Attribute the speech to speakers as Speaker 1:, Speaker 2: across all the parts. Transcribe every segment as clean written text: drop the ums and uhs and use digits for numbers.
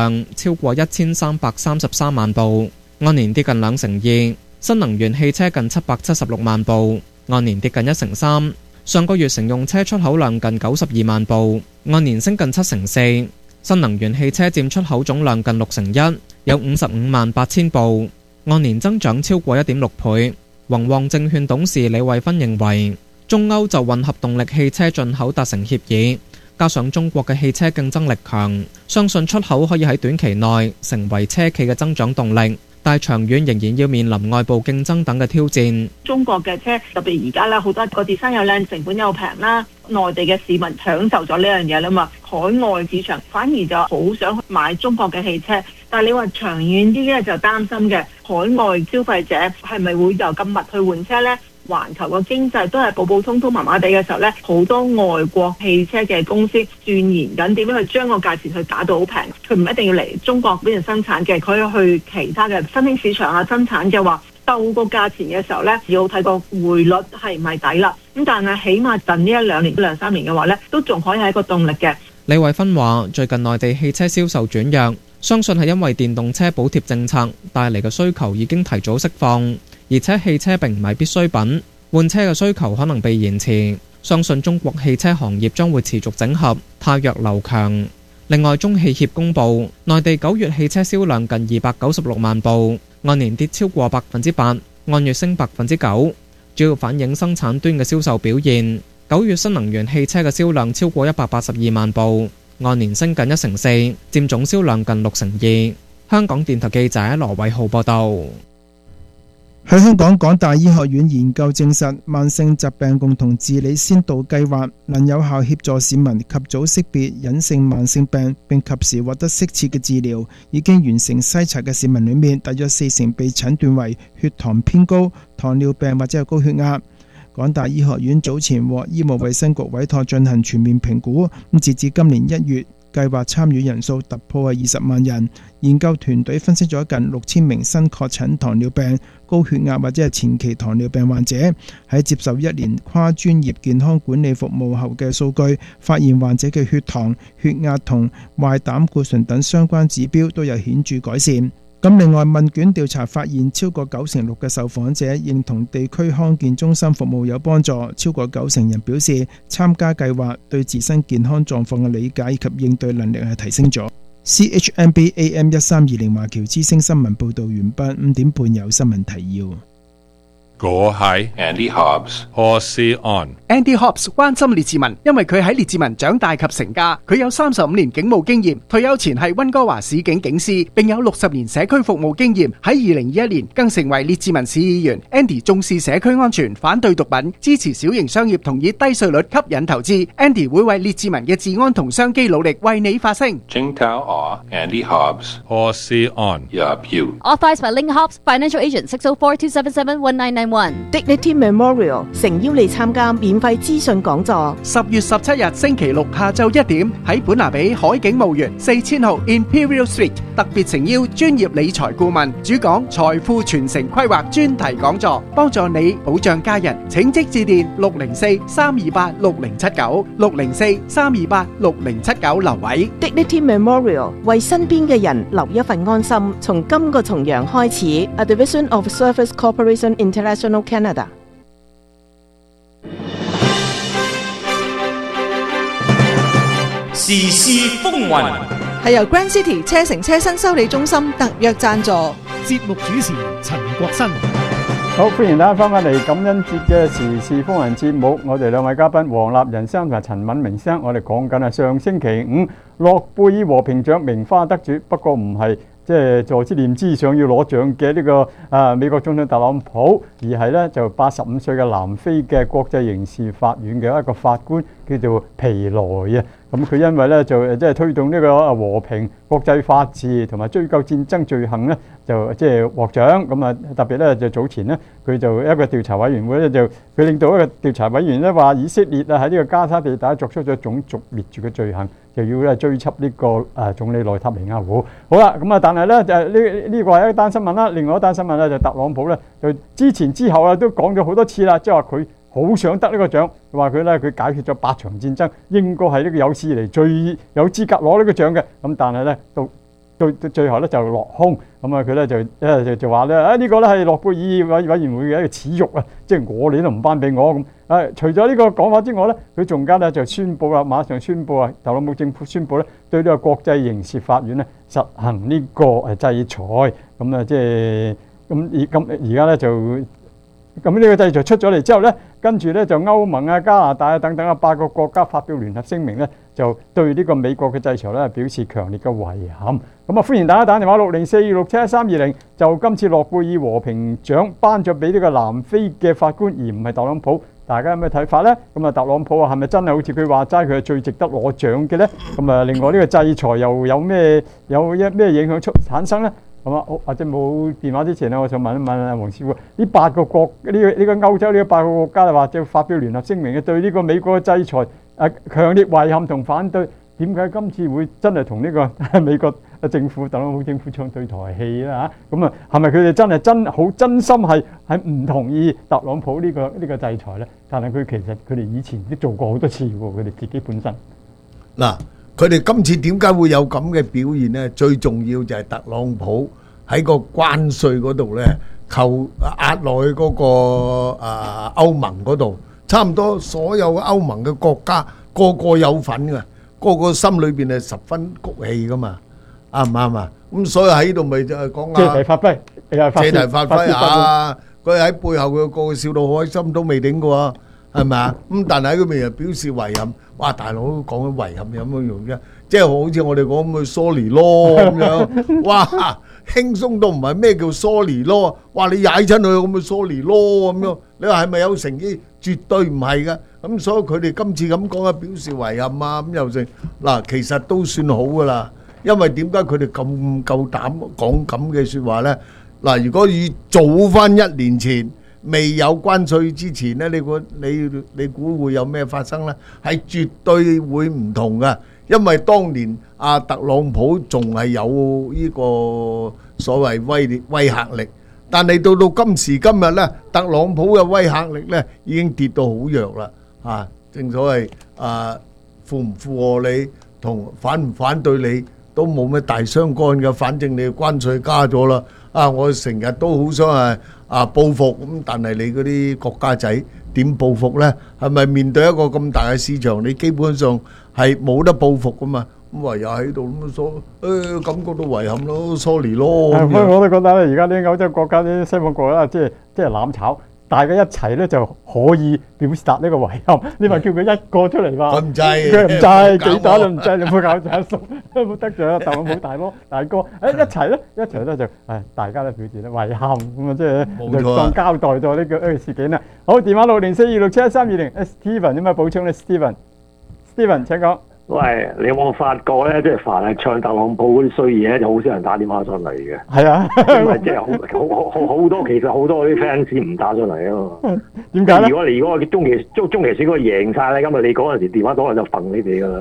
Speaker 1: 量超過1333萬部，按年跌近2%。新能源汽車近776萬部，按年跌近1%。上個月乘用車出口量近92萬部，按年升近7%。新能源汽車佔出口總量近1/6，有55萬8千部，按年增長超過1.6倍。宏旺證券董事李慧芬認為，中歐就混合動力汽車進口達成協議，加上中國嘅汽車競爭力強，相信出口可以喺短期內成為車企嘅增長動力。但係長遠仍然要面臨外部競爭等嘅挑戰。
Speaker 2: 中國嘅車特別而家咧，好多個 design 又靚，成本又平啦，內地嘅市民享受咗呢樣嘢啦嘛，海外市場反而就好想去買中國嘅汽車。但係你話長遠啲咧，就擔心嘅海外消費者係咪會又咁密去換車呢？環球個經濟都係普普通通麻麻地嘅時候呢，好多外國汽車嘅公司鑽研緊點樣去將個價錢去打到好平，佢唔一定要嚟中國嗰邊生產嘅，佢去其他嘅新興市場啊生產嘅話，鬥個價錢嘅時候呢，要睇個匯率係唔係抵啦。咁但係起碼近呢1-2年、2-3年嘅話呢，都仲可以係一個動力嘅。
Speaker 1: 李慧芬話：最近內地汽車銷售轉弱，相信係因為電動車補貼政策帶嚟嘅需求已經提早釋放。而且汽車並唔係必需品，換車嘅需求可能被延遲。相信中國汽車行業將會持續整合，汰弱留強。另外，中汽協公佈，內地9月汽車銷量近296萬部，按年跌超過8%，按月升9%，主要反映生產端嘅銷售表現。9月新能源汽車嘅銷量超過182萬部，按年升近1%，佔總銷量近62%。香港電台記者羅偉浩報道。
Speaker 3: 喺香港，港大醫學院研究證實，慢性疾病共同治理先導計劃能有效協助市民及早識別隱性慢性病，並及時獲得適切嘅治療。已經完成篩查嘅市民裏面，大約40%被診斷為血糖偏高、糖尿病或者係高血壓。港大醫學院早前獲醫務衛生局委託進行全面評估，截至今年1月，計劃參與人數突破20萬人。研究團隊分析咗近6000名新確診糖尿病、高血壓或者係前期糖尿病患者喺接受1年跨專業健康管理服務後嘅數據，發現患者嘅血糖、血壓同壞膽固醇等相關指標都有顯著改善。咁另外，問卷調查發現超過96%嘅受訪者認同地區康健中心服務有幫助，超過90%人表示參加計劃對自身健康狀況嘅理解以及應對能力係提升咗。CHMB AM 1320華僑之聲新聞報道完畢。5點半有新聞提要。
Speaker 4: 我係 Andy Hobbs， 何士安。
Speaker 5: Andy Hobbs 關心列治文，因為佢喺列治文長大及成家。佢有35年警務經驗，退休前係溫哥華市警警司，並有60年社區服務經驗。喺2021年更成為列治文市議員。Andy 重視社區安全，反對毒品，支持小型商業同以低稅率吸引投資。Andy 會為列治文嘅治安同商機努力，為你發聲。
Speaker 4: Andy Hobbs， 何士安。
Speaker 6: Authorized by Link Hobbs Financial Agent 604-277-1991。
Speaker 7: Dignity Memorial 誠邀你參加免費資訊講座。
Speaker 5: 10月17日星期六下晝1點喺本拿比海景墓園4000號 Imperial Street， 特別誠邀專業理財顧問主講財富傳承規劃專題講座，幫助你保障家人。請即致電604-328-6079 604-328-6079留位。
Speaker 7: Dignity Memorial 為身邊嘅人留一份安心。從今個重陽開始 ，A Division of Service Corporation International Canada。
Speaker 8: 時事風雲
Speaker 9: 係由 Grand City 車城車新修理中心特約贊助。
Speaker 10: 節目主持陳國新。
Speaker 11: 好，歡迎大家翻嚟感恩節嘅時事風雲節目。我哋兩位嘉賓黃立仁生同埋陳敏明生，我哋講緊係上星期5諾貝爾和平獎名花得主，不過唔係即係在之念之上要攞獎嘅呢個美國總統特朗普，而係咧就85歲嘅南非嘅國際刑事法院嘅一個法官叫做皮萊啊。咁佢因為咧就即係推動呢個和平、國際法治同埋追究戰爭罪行咧，就即係獲獎。咁啊特別咧就早前咧佢就一個調查委員會咧就佢領導一個調查委員咧話以色列啊喺呢個加沙地帶作出咗種族滅絕嘅罪行，就要咧追緝呢個總理內塔尼亞胡。好啦，咁啊但係咧就呢個係一單新聞啦。另外一單新聞咧就特朗普咧就之前之後啊都講咗好多次啦，即係話佢好想得呢個獎，話佢咧佢解決咗8場戰爭，應該係呢個有史以嚟最有資格攞呢個獎嘅。咁但係咧到到最後咧就落空。咁啊佢咧就話咧呢個咧係諾貝爾委員會嘅一個恥辱啊！即係我哋都唔頒俾我咁。除咗呢個講法之外咧，佢仲加咧就宣佈啦，馬上宣佈啊，特朗普政府宣佈咧對呢個國際刑事法院咧實行呢個制裁。咁啊即係而家咧就咁呢個制裁出咗嚟之後咧，跟住咧就歐盟啊、加拿大啊等等啊8個國家發表聯合聲明咧，就對呢個美國嘅制裁咧表示強烈嘅遺憾。咁啊歡迎大家打電話60426713220，就今次諾貝爾和平獎頒咗俾呢個南非嘅法官，而唔係特朗普。大家有咩睇法呢？咁啊，特朗普係咪真係好似佢話齋，佢係最值得攞獎嘅呢？咁啊，另外呢個制裁又有咩影響產生呢？咁啊，或者冇電話之前咧，我想問一問啊，黃師傅，呢8個國呢個歐洲呢8個國家或者發表聯合聲明嘅對呢個美國嘅制裁強烈遺憾同反對，點解今次會真係同呢個美國政府特朗普政府唱對台戲啦嚇？咁啊，係咪佢哋真心係唔同意特朗普呢個制裁咧？但係其實佢哋以前都做過好多次喎，佢哋自己本身
Speaker 8: 嗱。佢哋今次點解會有咁嘅表現呢？最重要就係特朗普喺個關稅嗰度呢，壓落去嗰個歐盟嗰度，差唔多所有歐盟嘅國家個個有份㗎，個個心裏邊係十分谷氣噶嘛，啱唔啱啊？咁所以喺度咪就係講
Speaker 11: 借題發揮，
Speaker 8: 借題發揮啊！佢喺背後佢個個笑到開心都未頂過，係咪啊？咁但係喺嗰邊又表示遺憾。哇！大佬講緊遺憾有乜用啫？即係好似我哋講咁嘅 sorry 咯咁樣，哇！輕鬆到唔係咩叫 sorry 咯？哇！你踩親佢咁嘅 sorry 咯咁樣，你話係咪有誠意？絕對唔係㗎。咁所以佢哋今次咁講啊，表示遺憾啊，咁又成嗱，其實都算好㗎啦。因為點解佢哋咁夠膽講咁嘅説話咧？嗱，如果以早翻1年前，未有關稅之前咧，你估會有咩發生咧？係絕對會唔同噶，因為當年特朗普仲係有呢個所謂威嚇力，但係到今時今日咧，特朗普嘅威嚇力咧已經跌到好弱啦。正所謂附唔附和你同反唔反對你都冇咩大相干嘅，反正你關稅加咗啦。我成日都好想報復咁，但係你嗰啲國家仔點報復呢？係咪面對一個咁大嘅市場，你基本上係冇得報復噶嘛？咁唯有喺度咁感覺到遺憾咯 ，sorry 咯。
Speaker 11: 我都覺得咧，而家啲歐洲國家啲西方國家即係攬炒，大家一齊咧就可以表達呢個遺憾。你話叫佢一個出嚟話，佢唔制，幾打都唔制，你冇搞錯數，冇得罪啊！特朗普大哥，一齊咧就大家都表示咧遺憾咁啊，即係就當交代咗呢個事件啦。好，電話60426713220，Steven 有咩補充咧 ？Steven 請講。
Speaker 12: 喂，你有冇發覺咧？即係凡係唱特朗普嗰啲衰嘢咧，就好少人打電話上嚟嘅。
Speaker 11: 係啊，
Speaker 12: 因為即係好多，其實好多啲 fans 唔打上嚟啊嘛。
Speaker 11: 點解咧？
Speaker 12: 如果中期選舉贏晒咧，咁啊你嗰陣時電話可能就揈你哋噶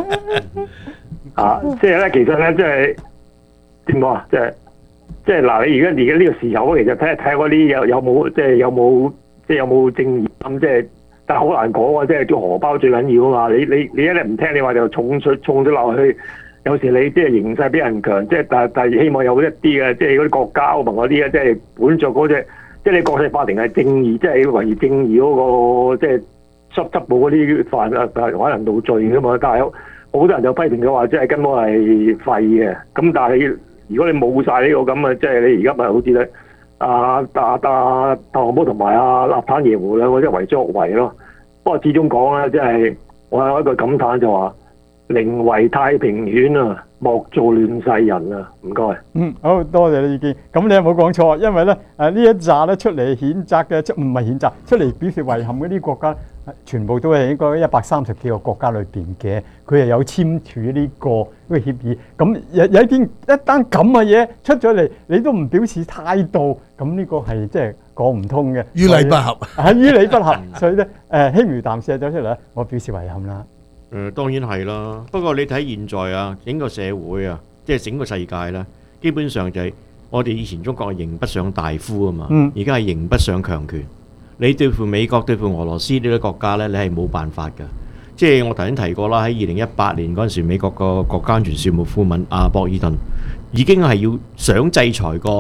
Speaker 12: 啦。即係咧，其實咧，即係點講啊？即係嗱，你而家呢個時候，其實睇嗰啲有冇正義咁即係。但係好難講啊！即係叫荷包最緊要啊嘛！你一日唔聽，你話就衝咗落去。有時你即係形勢比人強，即係但係希望有一啲嘅，即係嗰啲國家歐盟嗰啲咧，即係本着嗰隻，即係你國際法庭係正義，即係維正義嗰個，即係執保嗰啲犯可能到罪噶嘛。但係好多人就批評佢話，即係根本係廢嘅。咁但係如果你冇晒呢個咁啊，即係你而家咪好似咧。特朗普同埋納坦耶胡兩個即係為所欲為咯。不過始終講咧，即係我有一句感嘆就話：寧為太平犬啊，莫做亂世人啊！唔該。
Speaker 11: 好多謝你意見。咁你有冇講錯？因為咧呢一紮咧出嚟譴責嘅，唔係譴責，出嚟表示遺憾嗰啲國家，全部都係應該130幾個國家裏邊嘅，佢係有簽署呢個協議。咁有一單咁嘅嘢出咗嚟，你都唔表示態度，咁呢個係即係講唔通嘅。
Speaker 8: 於理不合，
Speaker 11: 於理不合。所以咧輕描淡寫走出嚟，我表示遺憾啦。
Speaker 13: 當然係啦。不過你睇現在整個社會即係整個世界啦，基本上就係我哋以前中國係刑不上大夫啊嘛，而家係刑不上強權。你對付美國、對付俄羅斯呢啲國家呢，你係冇辦法㗎。 即係我頭先提過啦，喺2018年嗰陣時，美國個國家安全事務顧問阿博爾頓已經係要想制裁個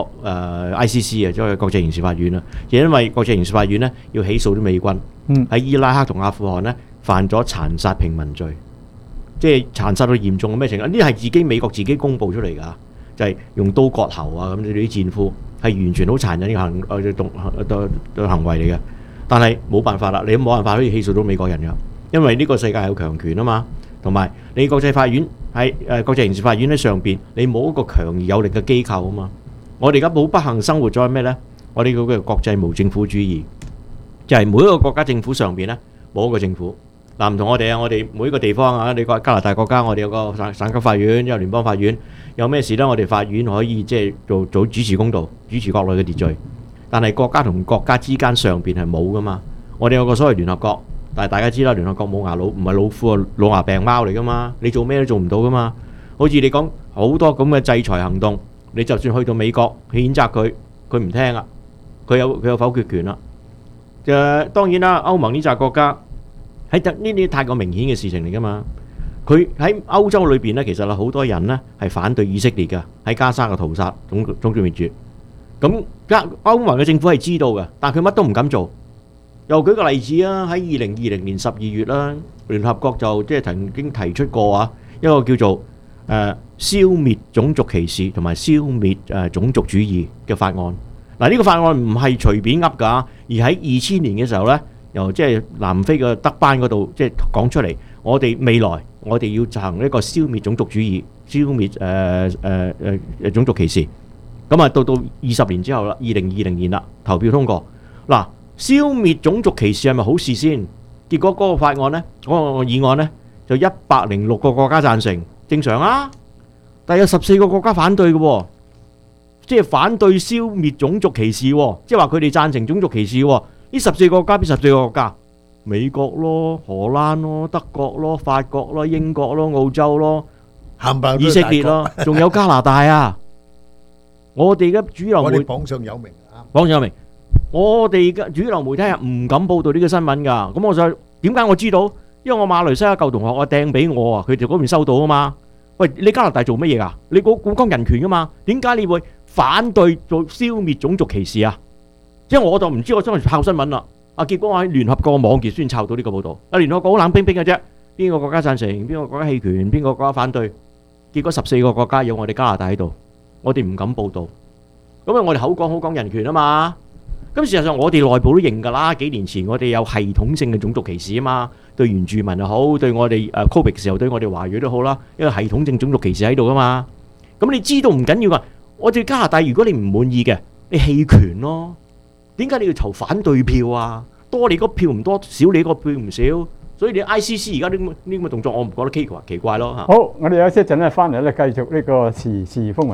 Speaker 13: ICC 啊，即係國際刑事法院啦。因為國際刑事法院呢要起訴啲美軍喺伊拉克同阿富汗呢犯咗殘殺平民罪，即係殘殺到嚴重嘅咩程度？呢啲係美國自己公佈出嚟㗎，就係用刀割喉啊咁啲戰俘，係完全好殘忍嘅行為嚟嘅。但係冇辦法啦，你都冇辦法可以起訴到美國人㗎，因為呢個世界有強權啊嘛，同埋你國際法院喺國際刑事法院喺上邊，你冇一個強而有力嘅機構啊嘛。我哋而家好不幸生活咗係咩呢？我哋嗰個國際無政府主義，就係每一個國家政府上邊呢冇一個政府。嗱，唔同我哋啊，我哋每一個地方啊，你個加拿大國家，我哋有個省級法院，有聯邦法院，有咩事呢？我哋法院可以即係做主持公道，主持國內嘅秩序。但係國家同國家之間上邊係冇噶嘛。我哋有個所謂聯合國，但係大家知啦，聯合國冇牙佬，唔係老虎啊，老牙病貓嚟噶嘛。你做咩都做唔到噶嘛。好似你講好多咁嘅制裁行動，你就算去到美國譴責佢，佢唔聽啊，佢有否決權啦。當然啦，歐盟呢紮國家喺呢啲太過明顯嘅事情嚟噶嘛。佢喺歐洲裏邊呢，其實好多人呢係反對以色列嘅喺加沙嘅屠殺、種族滅絕。咁歐盟嘅政府係知道嘅，但佢乜都唔敢做。又舉個例子啊，喺2020年12月啦，聯合國就即係曾經提出過啊，一個叫做消滅種族歧視同埋消滅種族主義嘅法案。嗱，呢個法案唔係隨便噏㗎，而喺2000年嘅時候呢，由即係南非嘅德班嗰度即係講出嚟，我哋未來我哋要進行一個消滅種族主義、消滅種族歧視。咁啊，到20年之後啦，2020年啦，投票通過。嗱，消滅種族歧視係咪好事先？結果嗰個法案呢，嗰個議案呢，就106個國家贊成，正常啊。但係有14個國家反對嘅喎，即係反對消滅種族歧視喎，即係話佢哋贊成種族歧視喎。呢14個國家邊14個國家？美國咯、荷蘭咯、德國咯、法國咯、英國咯、澳洲咯、以色列咯，仲有加拿大啊！我哋嘅主流媒體
Speaker 8: 榜上有名啊！
Speaker 13: 榜上有名，我哋嘅主流媒體係唔敢報導呢個新聞㗎。咁我就點解我知道？因為我馬來西亞舊同學我掟俾我啊，佢哋嗰邊收到啊嘛。喂，你加拿大做乜嘢㗎？你講人權㗎嘛？點解你會反對做消滅種族歧視啊？即係我就唔知，我真係抄新聞啦。結果我喺聯合國網頁先抄到呢個報導。聯合國好冷冰冰嘅啫，邊個國家贊成，邊個國家棄權，邊個國家反對。結果14個國家有我哋加拿大喺度。我哋唔敢報導，咁啊！我哋口講人權啊嘛，咁事實上我哋內部都認㗎啦。幾年前我哋有系統性嘅種族歧視啊嘛，對原住民又好，對我哋COVID 嘅時候對我哋華裔都好啦，一個系統性種族歧視喺度㗎嘛。咁你知道唔緊要㗎，我哋加拿大如果你唔滿意嘅，你棄權咯。點解你要投反對票啊？多你嗰票唔多，少你嗰票唔少，所以你 ICC 而家呢個動作，我唔覺得奇怪咯嚇。
Speaker 11: 好，我哋有一陣咧翻嚟咧，繼續呢個時事風雲。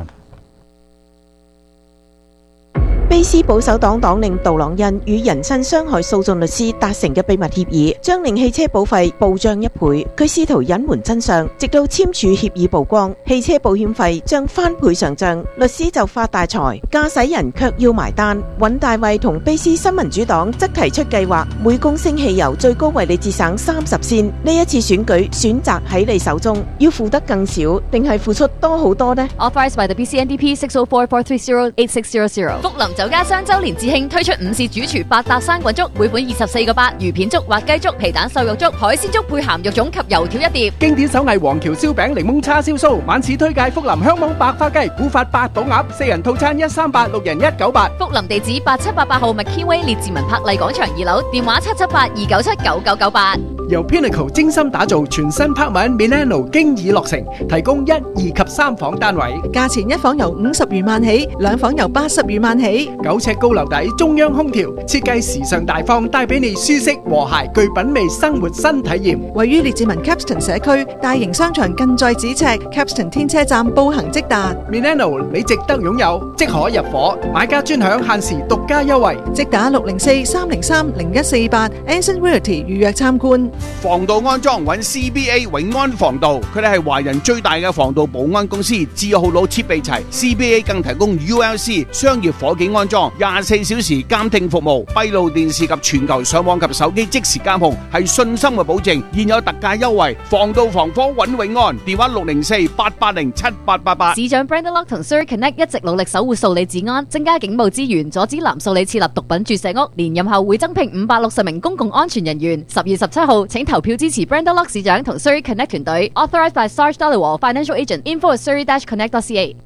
Speaker 7: 卑斯保守黨黨領杜朗恩與人身傷害訴訟律師達成嘅秘密協議，將令汽車保費暴漲1倍。佢試圖隱瞞真相，直到簽署協議曝光，汽車保險費將翻倍上漲，律師就發大財，駕駛人卻要埋單。尹大衛同卑斯新民主黨則提出計劃，每公升汽油最高為你節省30仙。呢一次選舉選擇喺你手中，要付得更少，定係付出多好多呢？
Speaker 6: Authorized by the BCNDP 604-430-8600。福林酒家雙周年節慶推出午市主廚百搭生滾粥，每款24個8，魚片粥、滑雞粥、皮蛋瘦肉粥、海鮮粥配鹹肉粽及油條一碟。
Speaker 5: 經典手藝黃橋燒餅、檸檬叉燒酥，晚市推介福林香網白花雞、古法八寶鴨，4人套餐138，6人198。
Speaker 6: 福林地址8788號 McKinway 列治文柏麗廣場2樓，電話778-297-9998。
Speaker 5: 由 Pinnacle 精心打造全新拍文 Milano 經已落成，提供1、2及3房單位，
Speaker 9: 價錢1房由50餘萬起，2房由80餘萬起。
Speaker 5: 9尺高樓底，中央空調，設計時尚大方，帶俾你舒適和諧具品味生活新體驗。
Speaker 9: 位於列治文 Capston 社區，大型商場近在咫尺 ，Capston 天車站步行即達。
Speaker 5: Milano 你值得擁有，即可入伙，買家專享限時獨家優惠，
Speaker 9: 即打604-303-0148 Anson Realty 預約參觀。
Speaker 14: 防盜安裝揾 CBA 永安防盜，佢哋係華人最大嘅防盜保安公司，字號老設備齊 ，CBA 更提供 ULC 商業伙計安裝24小時監聽服務、閉路電視及全球上網及手機即時監控，係信心嘅保證。現有特價優惠，防盜防火穩永安。電話604-880-7888。
Speaker 6: 市長 Brenda Locke 同 Surrey Connect 一直努力守護數理治安，增加警務資源，阻止南數理設立毒品注射屋。連任後會增聘560名公共安全人員。10月17號，請投票支持 Brenda Locke 市長同 Surrey Connect 團隊。Authorized by Sarge Dhaliwal Financial Agent. Info at surrey-connect.ca。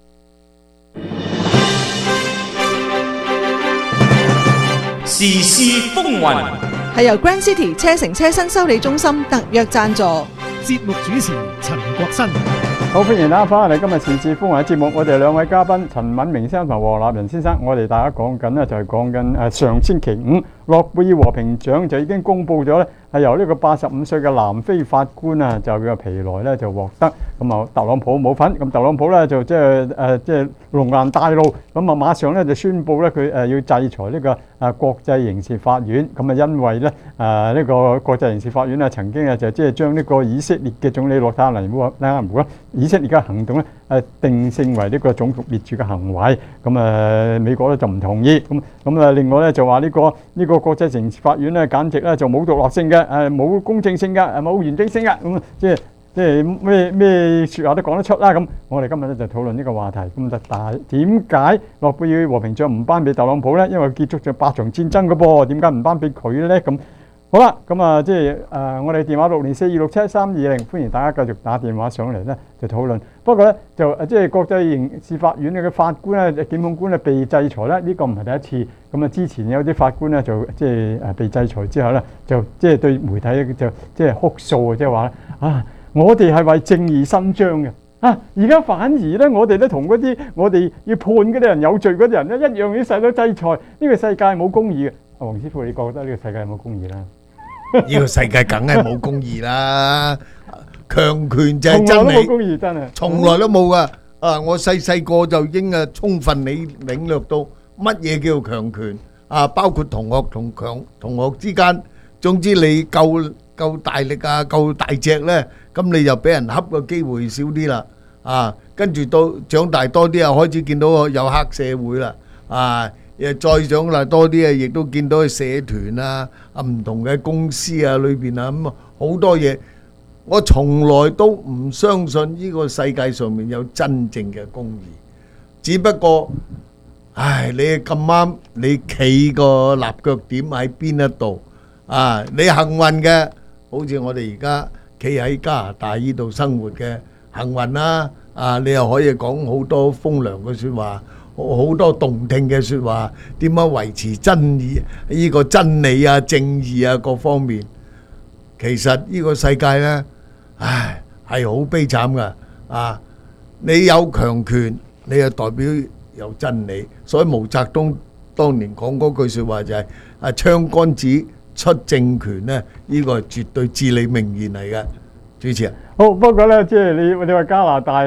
Speaker 15: 時事風雲
Speaker 9: 係由 Grand City 車城車新修理中心特約贊助。
Speaker 10: 節目主持陳國新。
Speaker 11: 好，歡迎大家翻嚟今日時事風雲嘅節目。我哋兩位嘉賓陳敏明先生同黃立仁先生，我哋大家講緊呢，就係講緊上星期五諾貝爾和平獎就已經公布咗咧，係由呢個85歲嘅南非法官啊，就叫皮萊咧就獲得。咁啊，特朗普冇份，咁特朗普咧就即係龍顏大怒，咁啊馬上咧就宣布咧佢要制裁呢個國際刑事法院。咁啊因為咧呢個國際刑事法院啊曾經啊就即係將呢個以色列嘅總理內塔尼亞胡啦，以色列嘅行動咧定性為呢個種族滅絕嘅行為。咁美國咧就唔同意。咁另外咧就話呢個國際刑事法院咧簡直咧就冇獨立性嘅，冇公正性嘅，冇完整性嘅。咁即係咩説話都講得出啦。咁我哋今日咧就討論呢個話題。咁就點解諾貝爾和平獎唔頒俾特朗普咧？因為結束咗8場戰爭嘅噃，點解唔頒俾佢咧？咁好啦，咁啊即係我哋電話604-267-320，歡迎大家繼續打電話上嚟咧就討論。不過咧就即係國際刑事法院嘅法官咧、檢控官咧被制裁咧，呢個唔係第一次。咁啊之前有啲法官咧就即係被制裁之後咧，就即係對媒體就即係哭訴啊，即係話啊。我哋係為正義伸張嘅，而家反而咧，我哋咧同嗰啲我哋要判嗰啲人有罪嗰啲人咧一樣要受到制裁。呢個世界冇公義嘅。黃師傅，你覺得呢個世界有冇公義啦？
Speaker 8: 呢個世界梗係冇公義啦，強權就係真理。從來都冇
Speaker 11: 公義，真係。
Speaker 8: 從來都冇噶。我細個就已經充分領略到乜嘢叫強權包括同學同學之間，總之你夠大力夠大隻咧。咁你就俾人恰嘅機會少啲啦，跟住到長大多啲開始見到有黑社會啦，再長大多啲亦都見到社團唔同嘅公司裏邊咁好多嘢。我從來都唔相信呢個世界上面有真正嘅公義，只不過，你咁啱你企個立腳點喺邊一度你幸運嘅，好似我哋而家。企喺加拿大呢度生活嘅幸運啦，你又可以講好多風涼嘅説話，好多動聽嘅説話，點樣維持真義呢個真理正義各方面。其實呢個世界呢，係好悲慘噶，你有強權，你就代表有真理。所以毛澤東當年講嗰句説話就係槍桿子出政權咧，呢個係絕對至理名言嚟嘅，主持人。
Speaker 11: 好，不過咧，即係你話加拿大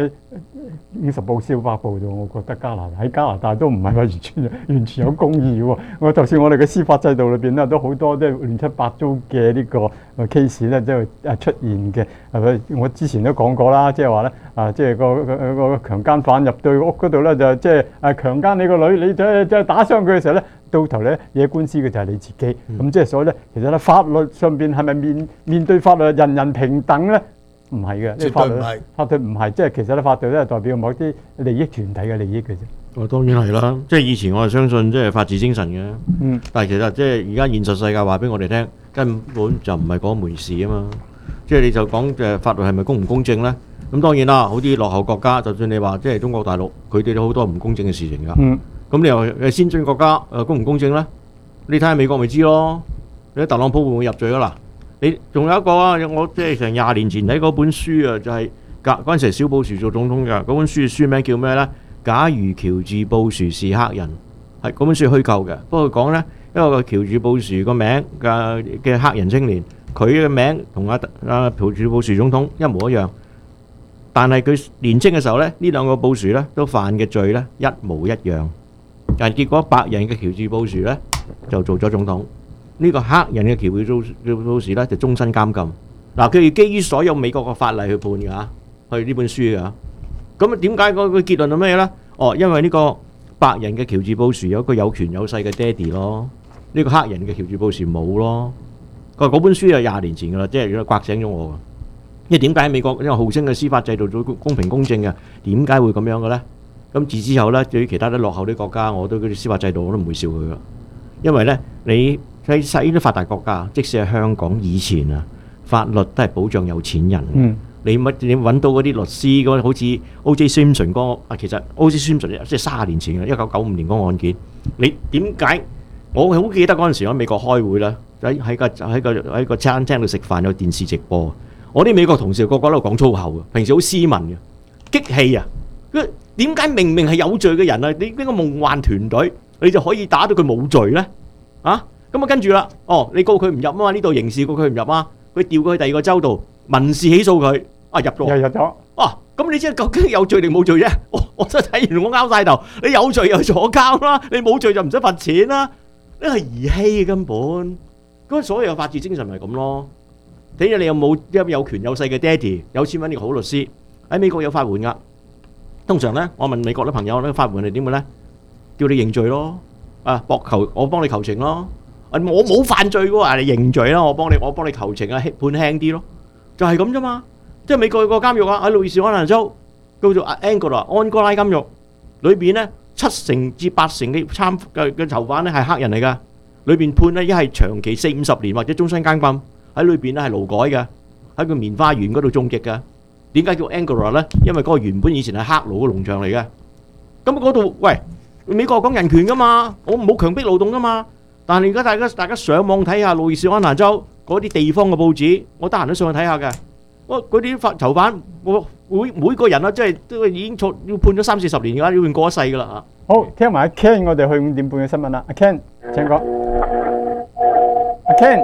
Speaker 11: 50部燒百部啫，我覺得喺加拿大都唔係話完全有公義喎。就算我哋嘅司法制度裏邊咧，都好多即係亂七八糟嘅呢個 case 咧，即係出現嘅。我之前都講過啦，即係話咧即係個強姦犯入對屋嗰度咧，就即係強姦你個女，你即係打傷佢嘅時候咧。到頭咧惹官司嘅就係你自己，咁即係所以咧，其實咧法律上邊係咪面對法律人人平等咧？唔係嘅，
Speaker 8: 絕對唔係，
Speaker 11: 法律唔係，即係其實咧法律咧係代表某啲利益團體嘅利益嘅啫。
Speaker 13: 當然係啦，即係以前我係相信即係法治精神嘅，但係其實即係而家現實世界話俾我哋聽，根本就唔係嗰回事啊嘛。即係你就講法律係咪公唔公正咧？咁當然啦，好啲落後國家，就算你話即係中國大陸，佢哋都好多唔公正嘅事情㗎。咁你又先進國家公唔公正咧？你睇下美國咪知咯？你睇特朗普會唔會入罪㗎啦？你仲有一個我即係成20年前睇嗰本書就係嗰陣時小布殊做總統嘅嗰本書，書名叫咩咧？假如喬治布殊是黑人，係嗰本書虛構嘅。不過講咧，因為個喬治布殊個名嘅黑人青年，佢嘅名同喬治布殊總統一模一樣。但係佢年青嘅時候咧，呢兩個布殊咧都犯嘅罪咧一模一樣。但結果白人嘅喬治布殊咧就做咗總統，呢個黑人嘅喬治布殊咧就終身監禁。嗱，佢哋基於所有美國嘅法例去判㗎，去呢本書㗎。咁點解個結論係咩咧？因為呢個白人嘅喬治布殊有一個有權有勢嘅爹哋咯，呢個黑人嘅喬治布殊冇咯。佢話嗰本書係20年前㗎啦，即係刮醒咗我㗎。因為點解喺美國因為號稱嘅司法制度做公平公正嘅，點解會咁樣嘅咧？咁自之後咧，對於其他啲落後啲國家，我對嗰啲司法制度我都唔會笑佢㗎。因為咧，你喺細啲發達國家，即使係香港以前啊，法律都係保障有錢人。你揾到嗰啲律師嗰好似 O.J. Simpson 嗰個其實 O.J. Simpson 即係30年前嘅1995年嗰個案件，你點解？我好記得嗰陣時喺美國開會啦，喺個餐廳度食飯有電視直播，我啲美國同事個個都講粗口嘅，平時好斯文嘅，激氣啊！點解明明係有罪嘅人啊，你呢個夢幻團隊，你就可以打到佢冇罪咧？啊，咁啊跟住啦，你告佢唔入啊嘛，呢度刑事告佢唔入啊，佢調佢去第二個州度民事起訴佢。入咗，咁你知究竟有罪定冇罪啫？我真係睇完我拗晒頭，你有罪又坐監啦，你冇罪就唔使罰錢啦，呢係兒戲根本。咁所有法治精神咪咁咯。睇下你有冇有權有勢嘅爹哋，有錢揾個好律師。喺美國有法援噶，通常咧，我問美國啲朋友咧，法援係點嘅咧？叫你認罪咯，我幫你求情咯。我冇犯罪嘅喎，你認罪啦，我幫你求情啊，判輕啲咯，就係咁啫嘛。即係美國有個監獄啊，喺路易斯安那州叫做安哥拉監獄，裏邊咧70%至80%嘅囚犯咧係黑人嚟噶，裏邊判咧一係長期40-50年或者終身監禁，喺裏邊咧係勞改嘅，喺個棉花園嗰度種植嘅。點解叫安哥拉咧？因為嗰個原本以前係黑奴嘅農場嚟嘅。咁嗰度喂，美國講人權噶嘛，我冇強迫勞動噶嘛。但係而家大家上網睇下路易斯安那州嗰啲地方嘅報紙，我得閒都上去睇下嘅。嗰啲囚犯，每個人啊，即係都已經要判咗30-40年㗎啦，要判過一世㗎啦嚇。
Speaker 11: 好，聽埋阿 Ken，我哋去5點半嘅新聞啦。阿 Ken，請講。阿 Ken，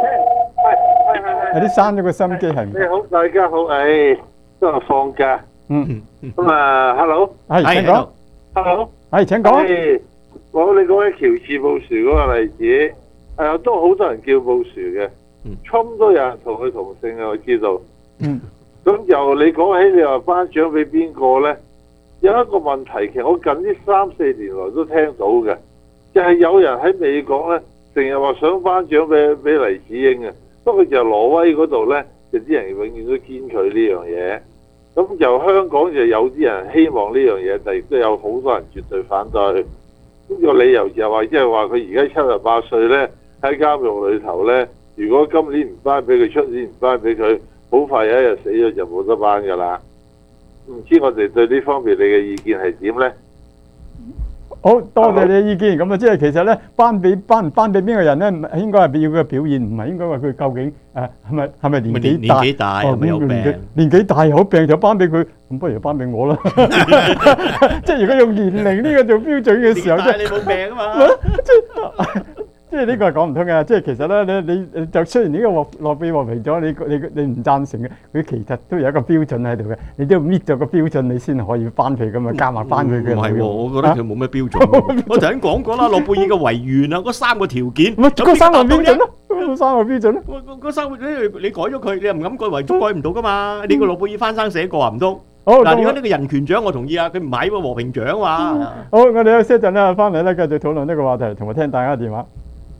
Speaker 11: 有啲閂咗個收音機係唔？
Speaker 16: 你好，大家好，都係放假。咁啊 ，hello，
Speaker 11: 係請講。
Speaker 16: hello，
Speaker 11: 係請講。
Speaker 16: 我你講起喬治布殊嗰個例子，都好多人叫布殊嘅，Trump 都有人同佢同姓嘅，我知道。咁由你講起，你話頒獎俾邊個呢？有一個問題，其實我近呢3-4年來都聽到嘅，就係有人喺美國呢，成日話想頒獎俾黎智英嘅，不過就挪威嗰度呢，就啲人永遠都堅拒呢樣嘢。咁由香港就有啲人希望呢樣嘢，但亦都有好多人絕對反對。咁個理由就係話，即係話佢而家78歲呢，喺監獄裏頭呢，如果今年唔頒俾佢，出年唔頒俾佢，好快有一日死咗就冇得頒噶啦。唔知我哋對呢方面你嘅意見係點呢？
Speaker 11: 好多謝你嘅意見。咁啊，即係其實咧，頒俾邊個人咧，應該係要佢嘅表現，唔係應該話佢究竟係咪年紀大，係咪有病？年紀大有病就頒俾佢，咁不如頒俾我啦。即係如果用年齡呢個做標準嘅時候，即係你冇病啊嘛。即係呢個係講唔通嘅，即係其實咧，你就雖然呢個諾貝爾和平獎，你唔贊成嘅，佢其實都有一個標準喺度嘅，你都要搣咗個標準，你先可以頒佢咁啊，加埋頒佢嘅。唔係喎，我覺得佢冇咩標準。我頭先講過啦，諾貝爾嘅遺願啊，嗰3個條件，嗰3個標準咯，嗰3個標準咯。嗰3個你改咗佢，你又唔敢改遺囑，改唔到噶嘛？你個諾貝爾翻生寫過啊，唔通？嗱，如果呢個人權獎，我同意啊，佢唔係喎和平獎啊。好，我哋休息一陣啦，翻嚟咧繼續討論呢個話題，同埋聽大家電話。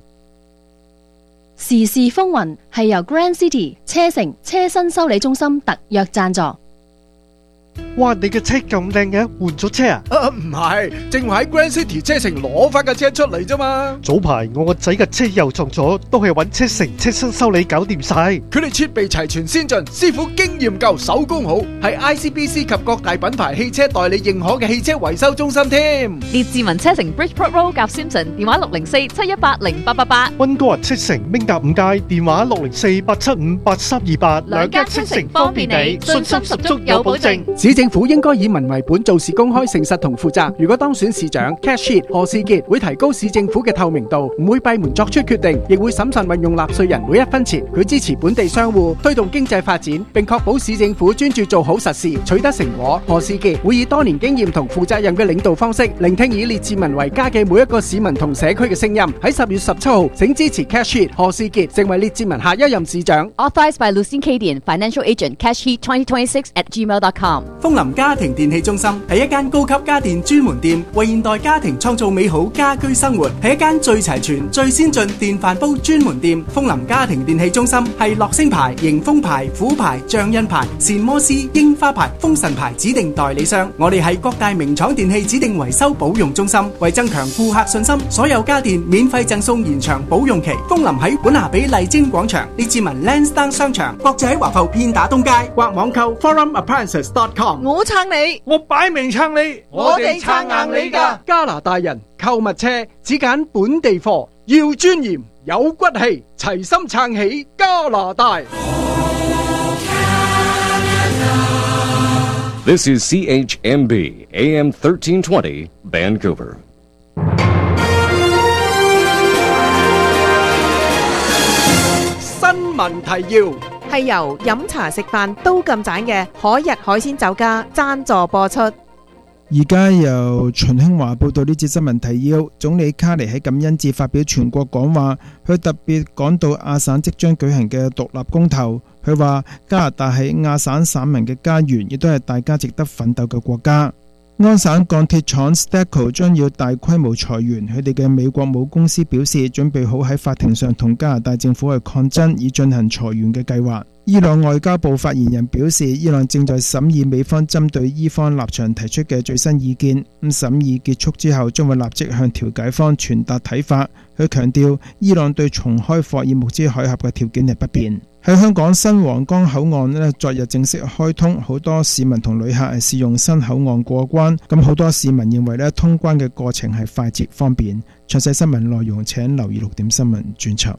Speaker 17: 時事風雲係由 Grand City 車城車身修理中心特約贊助。
Speaker 10: 哇！你嘅車咁靚嘅，換咗車啊？
Speaker 18: 唔係，正話喺 Grand City 車城攞翻架車出嚟啫嘛。
Speaker 10: 早排我個仔嘅車又撞咗，都係揾車城車身修理搞掂晒。
Speaker 18: 佢哋設備齊全先進，師傅經驗夠，手工好，係 ICBC 及各大品牌汽車代理認可嘅汽車維修中心添。
Speaker 6: 列治文車城 Bridgeport Road 夾 Simpson， 電話604-718-0888。
Speaker 10: 溫哥華車城明達5街，電話604-875-8328。
Speaker 6: 兩家車城方便你，信心十足有保證。
Speaker 5: 市政府應該以民為本，做事公開、誠實同負責。如果當選市長 Cash Heat 何仕傑會提高市政府嘅透明度，唔會閉門作出決定，亦會審慎運用納稅人每一分錢。佢支持本地商戶，推動經濟發展，並確保市政府專注做好實事，取得成果。何仕傑會以多年經驗同負責任嘅領導方式，聆聽以列治文為家嘅每一個市民同社區嘅聲音。喺10月17號，請支持 Cash Heat 何仕傑成為列治文下一任市長。
Speaker 6: Authorized by Lucien Cadian, Financial Agent, Cash Heat 2026@gmail.com。
Speaker 5: 豐林家庭電器中心係一間高級家電專門店，為現代家庭創造美好家居生活，係一間最齊全、最先進電飯煲專門店。豐林家庭電器中心係樂聲牌、迎豐牌、虎牌、象印牌、善摩斯、櫻花牌、豐神牌指定代理商。我哋係各大名廠電器指定維修保用中心，為增強顧客信心，所有家電免費贈送延長保用期。豐林喺本拿比麗晶廣場、列治文 Lansdowne 商場，國際喺華埠片打東街，或網購 forumappliances.com。
Speaker 9: 我撐你，
Speaker 18: 我擺明撐你，
Speaker 9: 我哋撐硬你㗎。
Speaker 18: 加拿大人購物車只揀本地貨，要尊嚴有骨氣，齊心撐起加拿大。
Speaker 19: This is CHMB AM 1320 Vancouver.
Speaker 18: 新聞提要
Speaker 7: 係由飲茶食飯都咁盞嘅海逸海鮮酒家贊助播出。
Speaker 3: 而家由秦興華報道呢節新聞提要。總理卡尼喺感恩節發表全國講話，佢特別講到亞省即將舉行嘅獨立公投。佢話加拿大係亞省省民嘅家園，亦都係大家值得奮鬥嘅國家。安省鋼鐵廠 Stako 將要大規模裁員，佢哋嘅美國母公司表示準備好喺法庭上同加拿大政府去抗爭，以進行裁員嘅計劃。伊朗外交部發言人表示，伊朗正在審議美方針對伊方立場提出嘅最新意見，審議結束之後將會立即向調解方傳達睇法。佢強調，伊朗對重開霍爾木茲海峽嘅條件係不變。喺香港新皇崗口岸呢，昨日正式開通，好多市民同旅客係試用新口岸過關。咁好多市民認為呢，通關嘅過程係快捷方便。詳細新聞內容請留意6點新聞專輯。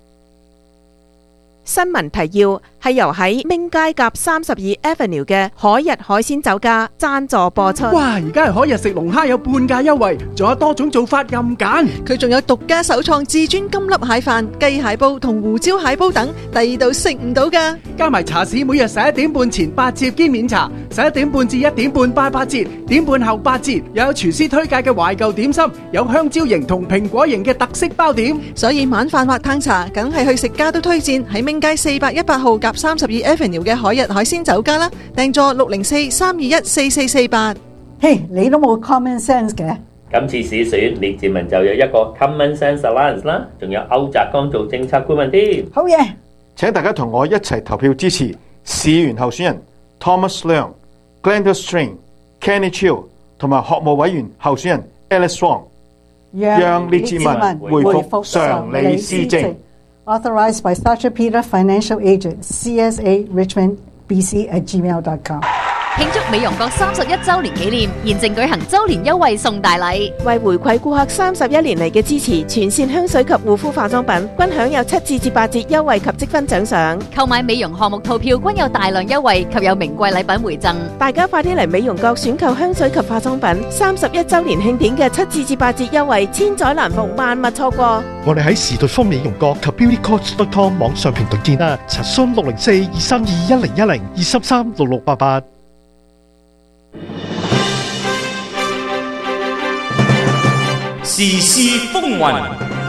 Speaker 7: 新聞提要係由喺明街夾32 Avenue 嘅海逸海鮮酒家贊助播出。
Speaker 5: 哇！而家係海逸食龍蝦有半價優惠，仲有多種做法任揀。
Speaker 9: 佢仲有獨家首創至尊金粒蟹飯、雞蟹煲同胡椒蟹煲等，第二度食唔到㗎。
Speaker 5: 加埋茶市每日11點半前8折兼免茶，11點半至1點半8折，點半後8折。又有廚師推介嘅懷舊點心，有香蕉型同蘋果型嘅特色包點。
Speaker 9: 所以晚飯或嘆茶，梗係去食家都推薦喺明街418號夾32 Avenue 嘅海逸海鮮酒家啦，訂座604-321-4448。
Speaker 20: 嘿，你都冇 common sense 嘅。
Speaker 21: 今次市選，列治文就有一個 Common Sense Alliance 啦，仲有歐澤剛做政策顧問添。
Speaker 20: 好嘢！
Speaker 22: 請大家同我一齊投票支持市員候選人 Thomas Leung、Glenda String、Kenny Chiu 同埋學務委員候選人 Alice Wong， 讓列治文回復常理施政。
Speaker 20: Authorized by Sacha Peter Financial Agent CSA Richmond BC@gmail.com。
Speaker 6: 慶祝美容閣31週年紀念，現正舉行週年優惠送大禮，
Speaker 7: 為回饋顧客31年嚟嘅支持，全線香水及護膚化妝品均享有7至8折優惠及積分獎賞。
Speaker 6: 購買美容項目套票均有大量優惠及有名貴禮品回贈。
Speaker 7: 大家快啲嚟美容閣選購香水及化妝品，31週年慶典嘅7至8折優惠，千載難逢，萬勿錯過。
Speaker 10: 我哋喺時代豐美容閣及 beautycoach.com 網上平台見啦，查詢604-232-1010、233-6688。
Speaker 15: 時事風雲，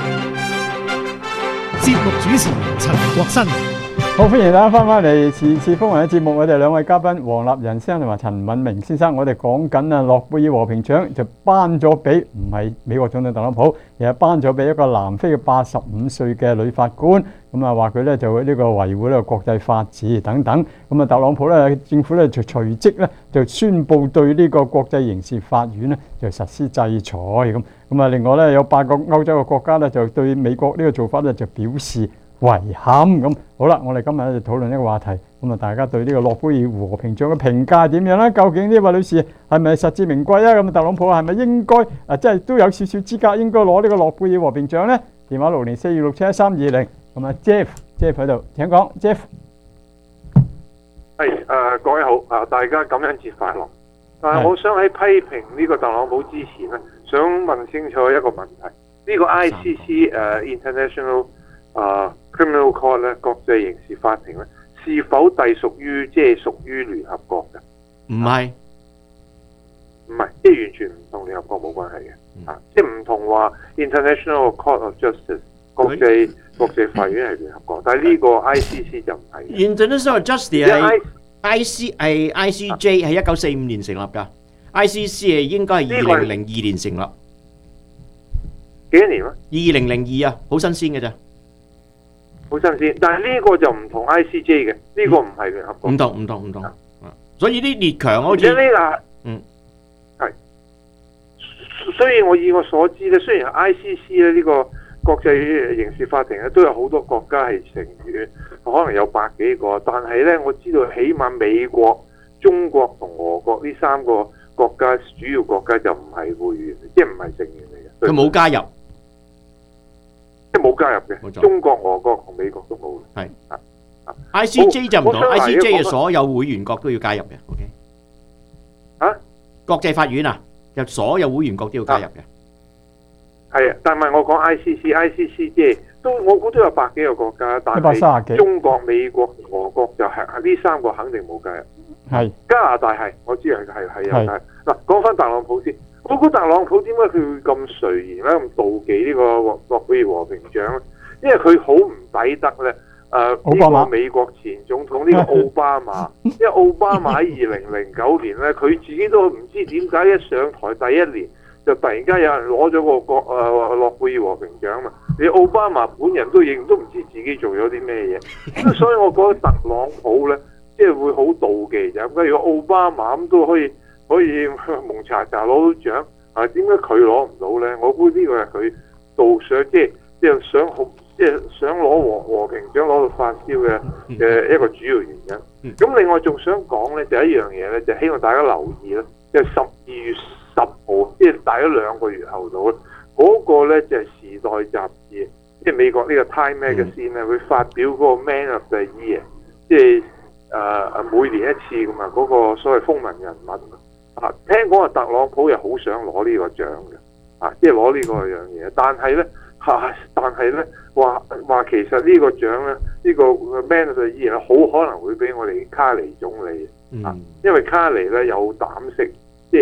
Speaker 10: 節目主持陳國新。
Speaker 11: 好，歡迎大家翻返嚟時事風雲嘅節目，我哋兩位嘉賓黃立仁先生同埋陳敏明先生，我哋講緊啊諾貝爾和平獎就頒咗俾唔係美國總統特朗普，而係頒咗俾一個南非嘅85歲嘅女法官，咁啊話佢咧就呢個維護呢個國際法治等等，咁啊特朗普咧政府咧就隨即咧就宣布對呢個國際刑事法院咧就實施制裁咁，咁啊另外咧有8個歐洲嘅國家咧就對美國呢個做法咧就表示遺憾咁。好啦，我哋今日咧就討論一個話題，咁啊大家對呢個諾貝爾和平獎嘅評價點樣咧？究竟呢位女士係咪實至名歸啊？咁特朗普係咪應該即係都有少少資格應該攞呢個諾貝爾和平獎咧？電話60426712320，咁啊 Jeff 喺度，請講 Jeff。
Speaker 16: 係各位好啊，大家感恩節快樂。但係我想喺批評呢個特朗普之前咧，想問清楚一個問題：呢個 ICC International Criminal Court 咧，國際刑事法庭咧，是否隸屬於屬於聯合國嘅？
Speaker 13: 唔係，
Speaker 16: 即係完全唔同聯合國冇關係嘅。即係唔同話 International Court of Justice 國際法院係聯合國，但係呢個 ICC 就唔係。
Speaker 13: International Justice 係 ICJ 係1945年成立㗎，ICC 係應該係2002年成立。
Speaker 16: 幾多年啊
Speaker 13: ？2002啊，好新鮮嘅咋。
Speaker 16: 好新鮮，但係呢個就唔同 ICJ 嘅，呢個唔係聯合國。
Speaker 13: 唔同。所以啲列強好似
Speaker 16: 呢個係，所以我以我所知咧，雖然 ICC 咧呢個國際刑事法庭咧都有好多國家係成員，可能有百幾個，但係咧我知道起碼美國、中國同俄國呢三個國家主要國家就唔係會員，即係唔係成員嚟嘅。
Speaker 13: 佢冇加入。
Speaker 16: 即係冇加入嘅，中國、俄國同美國都冇。
Speaker 13: 係ICJ 就唔同 ，ICJ 嘅所有會員國都要加入嘅。OK。
Speaker 16: 啊？
Speaker 13: 國際法院啊，就所有會員國都要加入嘅。
Speaker 16: 係啊，但係我講 ICC 即係都我估都有百幾個國家，但係中國、美國、俄國就係呢三個肯定冇加入。
Speaker 11: 係。
Speaker 16: 加拿大係，我知係有加入。嗱，講翻特朗普先。我估特朗普點解佢會咁垂涎咧、咁妒忌呢個諾貝爾和平獎咧？因為佢好唔抵得咧。呢個美國前總統呢個奧巴馬，因為奧巴馬喺2009年咧，佢自己都唔知點解一上台第一年就突然間有人攞咗個諾貝爾和平獎嘛。你奧巴馬本人都唔知自己做咗啲咩嘢，咁所以我覺得特朗普咧，即係會好妒忌就咁解。如果奧巴馬咁都可以蒙查查攞到獎，點解佢攞唔到咧？我估呢個係佢想即係想攞和平獎攞到發燒嘅一個主要原因。咁另外仲想講咧，就一樣嘢咧，就希望大家留意咧，就12月10號，即係大約2個月後到咧，嗰個咧就係《時代》雜誌，即係美國呢個 Time Magazine 咧會發表嗰個 Man of the Year，即係每年一次咁啊，嗰個所謂風雲人物。聽講特朗普又好想攞呢個獎嘅，即係攞呢個樣嘢，但係咧話其實呢個獎咧，呢個 Man of the Year 好可能會俾我哋卡尼總理，因為卡尼咧有膽識，即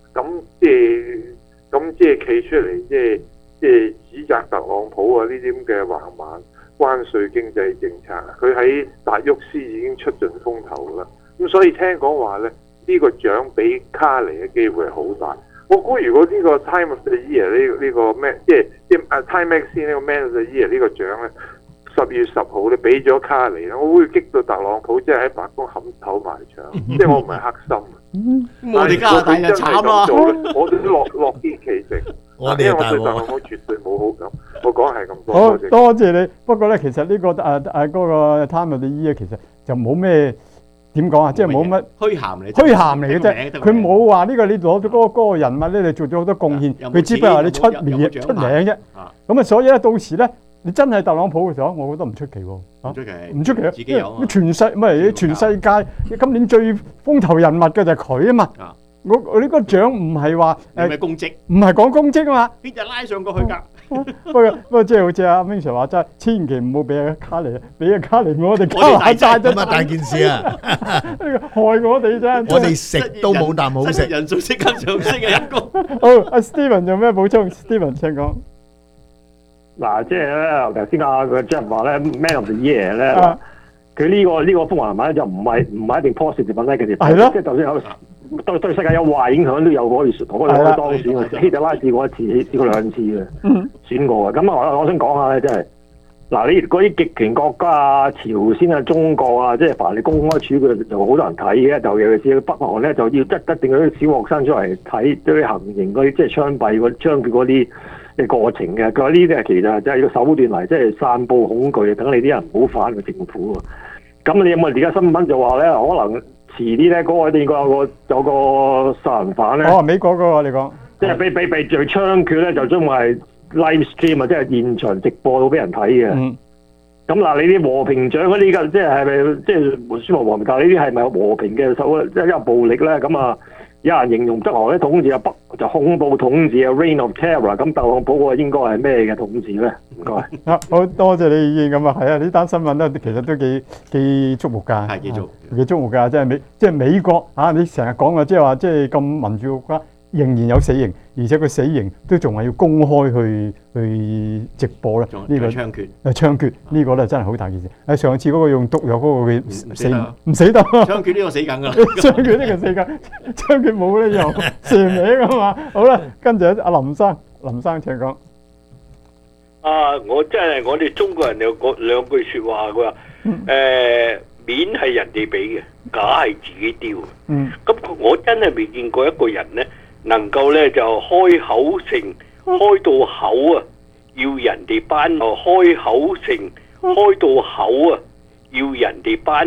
Speaker 16: 係企出嚟，即係指責特朗普啊呢啲咁嘅橫蠻關稅經濟政策，佢喺達沃斯已經出盡風頭啦，咁所以聽講話咧。呢個獎俾卡尼嘅機會係好大，我估如果呢個 Time of the Year 呢個咩，即係 Time Magazine 呢個 Man of the Year 呢個獎咧，12月10號你俾咗卡尼咧，我會激到特朗普即係喺白宮冚頭埋牆，即係我唔係黑心。
Speaker 13: 我哋加拿大就慘啦，
Speaker 16: 我都樂見其成。因為我對特朗普絕對冇好感，我講係咁多。
Speaker 11: 好多謝你。不過咧，其實呢個嗰個 Time of the Year 其實就冇咩。點講啊？即係冇乜
Speaker 13: 虛涵嚟
Speaker 11: 嘅啫。佢冇話呢個你攞咗嗰個人物咧，你做咗好多貢獻。佢只不過話你出名啫。咁啊，所以咧到時咧，你真係特朗普嘅時候，我覺得唔出奇喎。唔出奇，
Speaker 13: 自己有
Speaker 11: 全世界今年最風頭人物嘅就係佢啊嘛。我呢個獎唔係話
Speaker 13: 公職，
Speaker 11: 唔係講公職啊嘛。
Speaker 13: 邊日拉上過去㗎？
Speaker 11: 不過即係好似阿 Vin Sir 話齋，千祈唔好俾阿卡尼，俾阿卡尼我哋加拿大
Speaker 8: 咁啊大件事啊！
Speaker 11: 害我哋啫，
Speaker 8: 我哋食都冇啖好食。
Speaker 13: 人數即刻上升嘅一個。
Speaker 11: 好，阿 Steven 有咩補充 ？Steven 請講。
Speaker 12: 嗱，即係咧，頭先阿個 Jeff 話咧 ，Man of the Year 咧，佢呢個風雲人物就唔係一定 positive 嘅 negative，係咯，即係就算有。對世界有壞影響都有可以當選嘅，希特拉試過一次，試過2次嘅，選過嘅。咁我想講下咧，即係嗱，你嗰啲極權國家啊、朝鮮啊、中國啊，即係凡你公開處佢就好多人睇嘅，就尤其是北韓咧，就要一定嗰啲小學生出嚟睇啲行刑嗰啲，即係槍斃嗰啲嘅過程嘅。佢話呢啲係其實就係個手段嚟，即係散佈恐懼，等你啲人唔好反個政府。咁你有冇而家新聞就話咧，可能？遲啲咧，嗰個有個殺人犯咧，
Speaker 11: 美國嗰個你講，
Speaker 12: 即係被罪槍決咧，就將係 live stream 啊，即係現場直播到俾人睇嘅。咁嗱，你啲和平獎嗰啲嘅，即係咪即係宣佈和平？但係呢啲係咪有和平嘅手即係一個暴力咧？咁啊，有人形容北韓啲統治啊就恐怖統治啊 ，Reign of Terror。咁特朗普嗰個應該係咩嘅統治咧？唔該。
Speaker 11: 好多謝你意見咁啊，係啊，呢單新聞咧其實都幾觸目㗎，幾觸目㗎，即係美國嚇，你成日講嘅即係話即係咁民主國家， 仍然有死刑，而且個死刑都仲係要公開去直播咧。呢個
Speaker 13: 槍決，
Speaker 11: 槍決呢個咧真係好大件事。上次嗰個用毒藥嗰個佢唔死得，
Speaker 13: 槍決呢個死梗㗎啦，
Speaker 11: 槍決呢個死梗，槍決冇理由蛇尾㗎嘛。好啦，跟住阿林生請講。
Speaker 1: 我真係我哋中國人有兩句説話，佢話面係人哋俾嘅，假係自己丟嘅。咁我真係未見過一個人呢，能夠呢就開口到口啊，要人哋頒；開口到口啊，要人哋頒。